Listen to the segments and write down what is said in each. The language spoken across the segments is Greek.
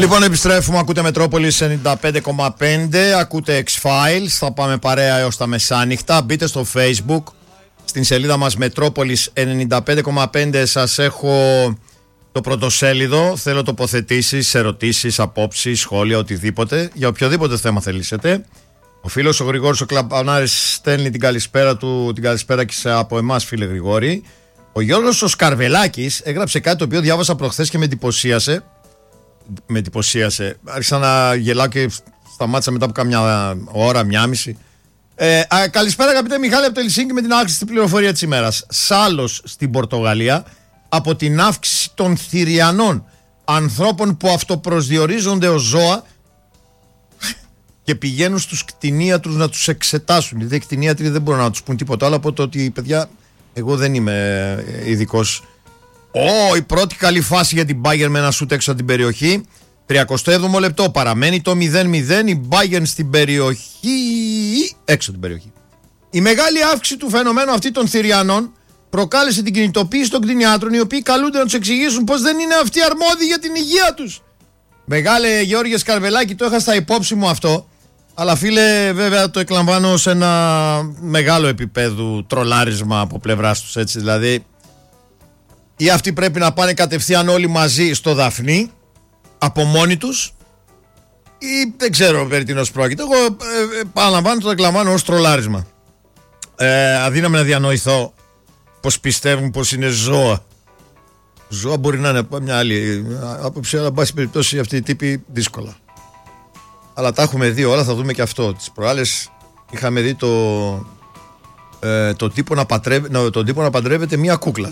Λοιπόν, επιστρέφουμε. Ακούτε Μετρόπολης 95,5. Ακούτε X-Files. Θα πάμε παρέα έως τα μεσάνυχτα. Μπείτε στο Facebook, στην σελίδα μας Μετρόπολης 95,5. Σας έχω το πρωτοσέλιδο. Θέλω τοποθετήσεις, ερωτήσεις, απόψεις, σχόλια, οτιδήποτε. Για οποιοδήποτε θέμα θελήσετε. Ο φίλος ο Γρηγόρης ο Κλαπανάρης στέλνει την καλησπέρα του, την καλησπέρα και από εμάς, φίλε Γρηγόρη. Ο Γιώργος ο Σκαρβελάκης έγραψε κάτι το οποίο διάβασα προχθές και με εντυπωσίασε. Άρχισα να γελάω και σταμάτησα μετά από κάμια ώρα, μία μισή. Καλησπέρα, αγαπητέ Μιχάλη από το Ελσίνκι, με την άξιστη πληροφορία της ημέρας. Σάλος στην Πορτογαλία από την αύξηση των θηριανών ανθρώπων που αυτοπροσδιορίζονται ως ζώα και πηγαίνουν στους κτηνίατρους να τους εξετάσουν. Γιατί οι κτηνίατροι δεν μπορούν να τους πούν τίποτα άλλο από το ότι, παιδιά, εγώ δεν είμαι ειδικός. Η πρώτη καλή φάση για την Bayern με ένα σούτ έξω από την περιοχή. 37ο λεπτό, παραμένει το 0-0. Η Bayern στην περιοχή, έξω από την περιοχή. Η μεγάλη αύξηση του φαινομένου αυτή των θηριανών προκάλεσε την κινητοποίηση των κτηνιάτρων, οι οποίοι καλούνται να τους εξηγήσουν πως δεν είναι αυτοί αρμόδιοι για την υγεία τους. Μεγάλε Γεώργιε Σκαρβελάκη, το είχα στα υπόψη μου αυτό. Αλλά φίλε, βέβαια το εκλαμβάνω σε ένα μεγάλο επίπεδο τρολάρισμα από πλευράς τους, έτσι. Δηλαδή, ή αυτοί πρέπει να πάνε κατευθείαν όλοι μαζί στο Δαφνί, από μόνοι τους, ή δεν ξέρω περί τίνος πρόκειται. Εγώ παραλαμβάνω, το εκλαμβάνω ως τρολάρισμα. Αδύναμη να διανοηθώ πως πιστεύουν πως είναι ζώα. Ζώα μπορεί να είναι από μια άλλη άποψη, αλλά εν πάση περιπτώσει αυτοί οι τύποι δύσκολα. Αλλά τα έχουμε δει όλα, θα δούμε και αυτό. Τις προάλλες είχαμε δει τον τύπο να παντρεύεται μια κούκλα.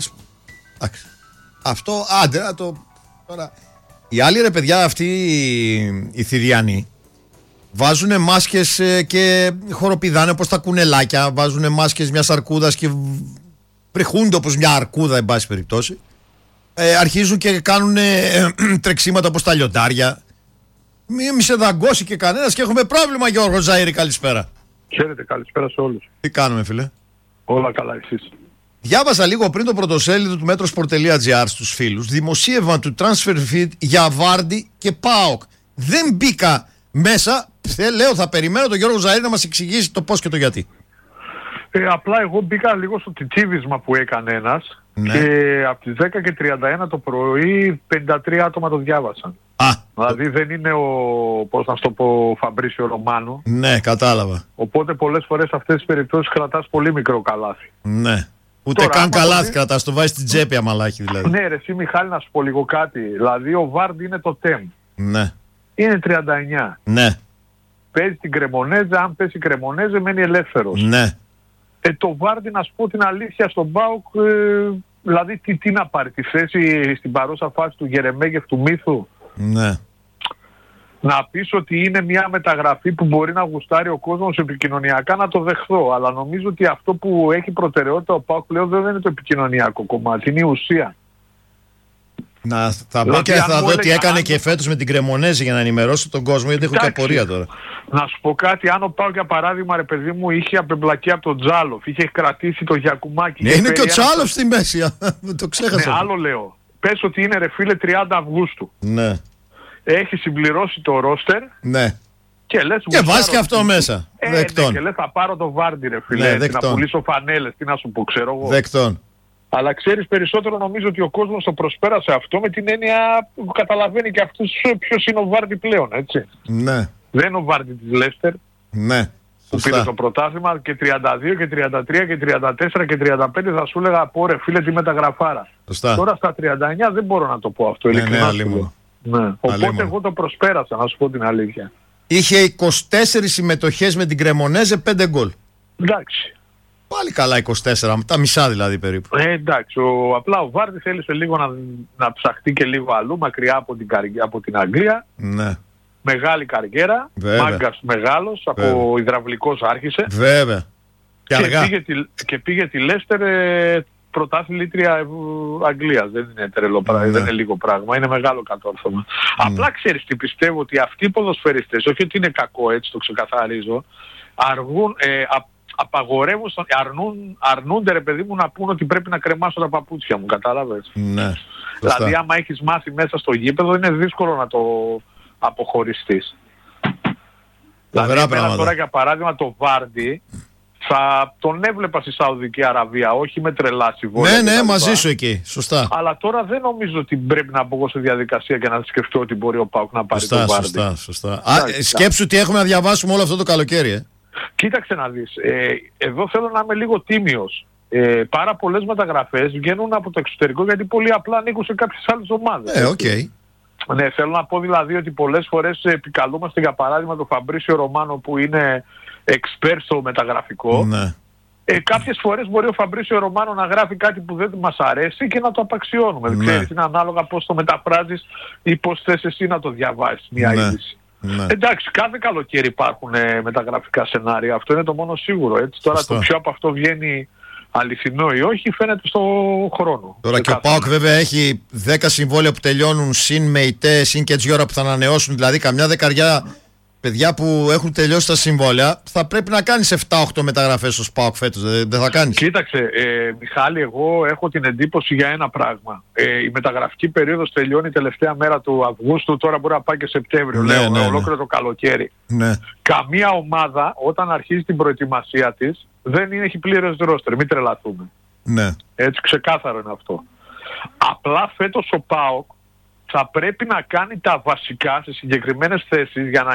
Αυτό, άντε να το... Τώρα. Οι άλλοι, ρε παιδιά, αυτοί οι θηριανοί βάζουνε μάσκες και χοροπηδάνε όπως τα κουνελάκια. Βάζουνε μάσκες μιας αρκούδας και βρεχούνται όπως μια αρκούδα, εν πάση περιπτώσει. Αρχίζουν και κάνουν τρεξίματα όπως τα λιοντάρια. Μη σε δαγκώσει και κανένας και έχουμε πρόβλημα, Γιώργο Ζαΐρη, καλησπέρα. Χαίρετε, καλησπέρα σε όλους. Τι κάνουμε, φίλε? Όλα καλά, εσείς? Διάβασα λίγο πριν το πρωτοσέλιδο του metrosport.gr στους φίλους. Δημοσίευμα του Transfer Feed για Βάρντι και ΠΑΟΚ. Δεν μπήκα μέσα. Λέω, θα περιμένω τον Γιώργο Ζαΐρη να μας εξηγήσει το πώς και το γιατί. Απλά εγώ μπήκα λίγο στο τιτίβισμα που έκανε ένας. Ναι. Και από τις 10:31 το πρωί 53 άτομα το διάβασαν. Δηλαδή δεν είναι ο Φαμπρίσιο Ρωμάνο. Ναι, κατάλαβα. Οπότε πολλές φορές σε αυτές τις περιπτώσεις κρατάς πολύ μικρό καλάθι. Ναι. Ούτε τώρα, καν καλάθι κρατάς, το βάζεις στην τσέπη αμαλάκι δηλαδή. Ναι ρε, εσύ Μιχάλη, να σου πω λίγο κάτι. Δηλαδή ο Βάρντι είναι το τέμ. Ναι. Είναι 39. Ναι. Παίζει την Κρεμονέζε, αν πέσει η Κρεμονέζε μένει ελεύθερος. Ναι. Το Βάρντι, να σου πω την αλήθεια, στον ΠΑΟΚ, δηλαδή τι να πάρει, τη θέση στην παρούσα φάση του Γερεμέγεφ του Μύθου. Ναι. Να πεις ότι είναι μια μεταγραφή που μπορεί να γουστάρει ο κόσμος επικοινωνιακά, να το δεχθώ. Αλλά νομίζω ότι αυτό που έχει προτεραιότητα ο ΠΑΟΚ πλέον δεν είναι το επικοινωνιακό κομμάτι, είναι η ουσία. Θα μπω και θα δω τι έκανε και φέτος με την Κρεμονέζη για να ενημερώσω τον κόσμο, γιατί έχω και απορία τώρα. Να σου πω κάτι, αν ο ΠΑΟΚ για παράδειγμα, ρε παιδί μου, είχε απεμπλακεί από τον Τζάλοφ, είχε κρατήσει το Γιακουμάκι. Ναι, είναι και ο Τζάλοφ στη μέση, το ξέχασα. Ναι, άλλο λέω. Πες ότι είναι, ρε φίλε, 30 Αυγούστου. Ναι. Έχει συμπληρώσει το ρόστερ. Ναι. Και λες, και βάζει και αυτό μέσα. Δεκτών. Ναι, και λες, θα πάρω το Βάρντι, ρε φίλε, ναι, να πουλήσω φανέλες, τι να σου πω, ξέρω εγώ. Δεκτών. Αλλά ξέρεις, περισσότερο νομίζω ότι ο κόσμος το προσπέρασε αυτό με την έννοια που καταλαβαίνει και αυτός ποιος είναι ο Βάρντι πλέον, έτσι. Ναι. Δεν είναι ο Βάρντι της Λέστερ. Ναι. Που πήρε το πρωτάθλημα και 32 και 33 και 34 και 35 θα σου έλεγα, πω ρε φίλε, τι μεταγραφάρα. Σωστά. Τώρα στα 39 δεν μπορώ να το πω αυτό, ειλικρινά. Ναι. Οπότε εγώ το προσπέρασα, να σου πω την αλήθεια. Είχε 24 συμμετοχές με την Κρεμονέζε, 5 γκολ. Εντάξει. Πάλι καλά 24, τα μισά δηλαδή περίπου. Εντάξει, απλά ο Βάρντι θέλησε λίγο να ψαχτεί και λίγο αλλού, μακριά από την Αγγλία. Ναι. Μεγάλη καριέρα, μάγκας μεγάλος, από υδραυλικός άρχισε. Βέβαια. Και πήγε τη Λέστερ πρωτάθλητρια Αγγλίας. Δεν είναι τρελό πράγμα, δεν είναι λίγο πράγμα, είναι μεγάλο κατόρθωμα. Απλά ξέρεις τι πιστεύω, ότι αυτοί οι ποδοσφαιριστές, όχι ότι είναι κακό, έτσι το ξεκαθαρίζω, απαγορεύουν, αρνούνται ρε παιδί μου να πούν ότι πρέπει να κρεμάσω τα παπούτσια μου, κατάλαβες. Ναι. Δηλαδή άμα έχεις μάθει μέσα στο γήπεδο είναι δύσκολο αποχωριστής. Φοβερά Δηλαδή τώρα για παράδειγμα το Βάρντι θα τον έβλεπα στη Σαουδική Αραβία, όχι με τρελά συμβόλαια. Ναι, μαζί σου εκεί. Σωστά. Αλλά τώρα δεν νομίζω ότι πρέπει να μπω εγώ σε διαδικασία και να σκεφτώ ότι μπορεί ο ΠΑΟΚ να πάρει τον Βάρντι. Σωστά. Σκέψου τι έχουμε να διαβάσουμε όλο αυτό το καλοκαίρι. Κοίταξε να δεις. Εδώ θέλω να είμαι λίγο τίμιος. Πάρα πολλές μεταγραφές βγαίνουν από το εξωτερικό γιατί πολύ απλά ανήκουν σε κάποιες άλλες ομάδες. Okay. Ναι, θέλω να πω δηλαδή ότι πολλές φορές επικαλούμαστε για παράδειγμα τον Φαμπρίσιο Ρωμάνο που είναι expert στο μεταγραφικό. Ναι. Κάποιες φορές μπορεί ο Φαμπρίσιο Ρωμάνο να γράφει κάτι που δεν μας αρέσει και να το απαξιώνουμε. Ναι. Ξέρεις, είναι ανάλογα πώς το μεταφράζεις ή πώς θες εσύ να το διαβάσεις μια είδηση. Ναι. Εντάξει, κάθε καλοκαίρι υπάρχουν μεταγραφικά σενάρια. Αυτό είναι το μόνο σίγουρο. Έτσι. Τώρα το πιο από αυτό βγαίνει αληθινό ή όχι φαίνεται στο χρόνο. Τώρα και ο ΠΑΟΚ βέβαια έχει 10 συμβόλαια που τελειώνουν συν με ητέ, συν και έτσι ώρα που θα ανανεώσουν. Δηλαδή καμιά δεκαριά παιδιά που έχουν τελειώσει τα συμβόλαια θα πρέπει να κάνεις 7-8 μεταγραφές στο ΠΑΟΚ φέτος. Δεν θα κάνεις. Κοίταξε, Μιχάλη, εγώ έχω την εντύπωση για ένα πράγμα. Η μεταγραφική περίοδος τελειώνει τελευταία μέρα του Αυγούστου, τώρα μπορεί να πάει και Σεπτέμβριο, ολόκληρο το καλοκαίρι. Ναι. Καμία ομάδα όταν αρχίζει την προετοιμασία της δεν έχει πλήρες ρόστερ, μην τρελαθούμε. Ναι. Έτσι ξεκάθαρο είναι αυτό. Απλά φέτος ο ΠΑΟΚ θα πρέπει να κάνει τα βασικά σε συγκεκριμένες θέσεις για να